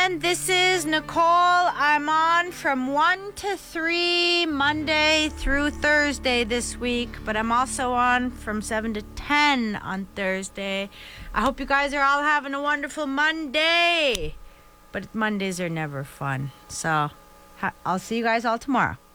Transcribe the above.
everyone. This is Nicole. I'm on from 1 to 3 Monday through Thursday this week, but I'm also on from 7 to 10 on Thursday. I hope you guys are all having a wonderful Monday. But Mondays are never fun. So I'll see you guys all tomorrow.